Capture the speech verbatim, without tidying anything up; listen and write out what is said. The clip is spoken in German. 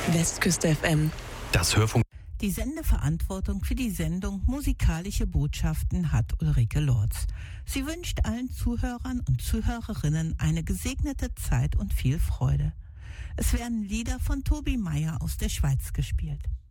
Westküste F M. Das Hörfunk. Die Sendeverantwortung für die Sendung Musikalische Botschaften hat Ulrike Lorz. Sie wünscht allen Zuhörern und Zuhörerinnen eine gesegnete Zeit und viel Freude. Es werden Lieder von Tobi Meyer aus der Schweiz gespielt.